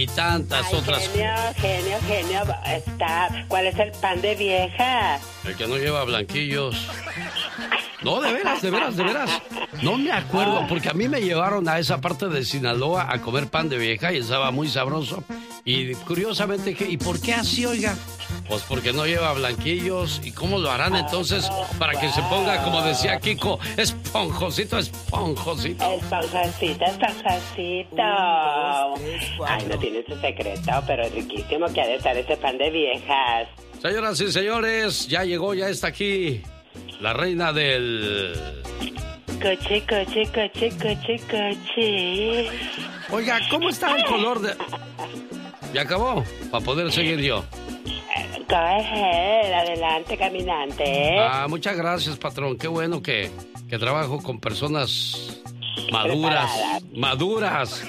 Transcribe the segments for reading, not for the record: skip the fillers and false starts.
y tantas Ay, otras. Genio, ¿cuál es el pan de vieja? El que no lleva blanquillos. No, de veras. No me acuerdo, porque a mí me llevaron a esa parte de Sinaloa a comer pan de vieja y estaba muy sabroso. Y curiosamente, ¿y por qué así, oiga? Pues porque no lleva blanquillos. ¿Y cómo lo harán entonces para que se ponga, como decía Kiko, esponjosito? Esponjosito. Ay, no tiene su secreto, pero es riquísimo que ha de estar ese pan de viejas. Señoras y señores, ya llegó, ya está aquí la reina del... Coche. Oiga, ¿cómo está el color de...? Ya acabó, para poder seguir yo. Go ahead, adelante, caminante. Muchas gracias, patrón. Qué bueno que trabajo con personas maduras.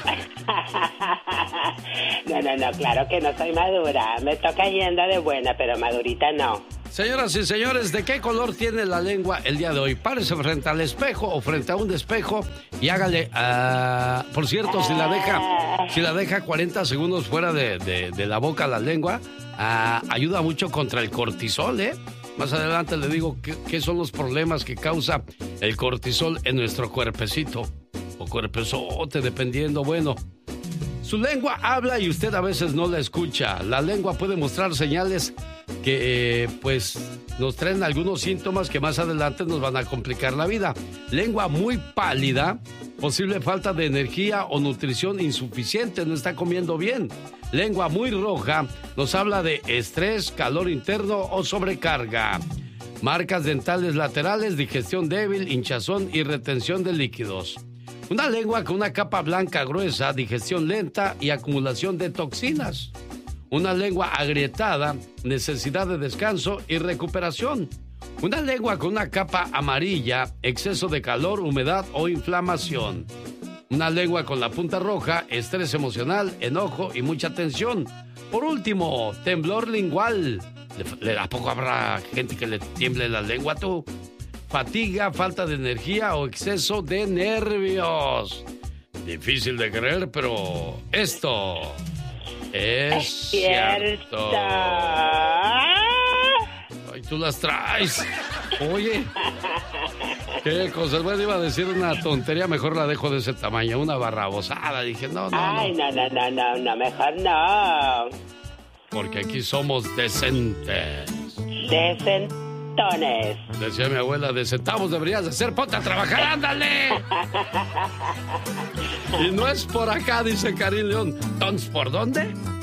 No, claro que no soy madura. Me toca yendo de buena, pero madurita no. Señoras y señores, ¿de qué color tiene la lengua el día de hoy? Párese frente al espejo o frente a un espejo y hágale... por cierto, si la deja 40 segundos fuera de la boca la lengua, ayuda mucho contra el cortisol, ¿eh? Más adelante le digo qué son los problemas que causa el cortisol en nuestro cuerpecito. O cuerpezote, dependiendo, bueno. Su lengua habla y usted a veces no la escucha. La lengua puede mostrar señales que, nos traen algunos síntomas que más adelante nos van a complicar la vida. Lengua muy pálida, posible falta de energía o nutrición insuficiente, no está comiendo bien. Lengua muy roja, nos habla de estrés, calor interno o sobrecarga. Marcas dentales laterales, digestión débil, hinchazón y retención de líquidos. Una lengua con una capa blanca gruesa, digestión lenta y acumulación de toxinas. Una lengua agrietada, necesidad de descanso y recuperación. Una lengua con una capa amarilla, exceso de calor, humedad o inflamación. Una lengua con la punta roja, estrés emocional, enojo y mucha tensión. Por último, temblor lingual. ¿A poco habrá gente que le tiemble la lengua, tú? Fatiga, falta de energía o exceso de nervios. Difícil de creer, pero esto es cierto. Ay, tú las traes. Oye, qué cosas. Bueno, iba a decir una tontería, mejor la dejo de ese tamaño, una barrabosada. Dije, no. Ay, no, mejor no. Porque aquí somos decentes. Decía mi abuela, de centavos deberías de ser, ponte a trabajar, ándale. Y no es por acá, dice Karim León. ¿Entonces por dónde?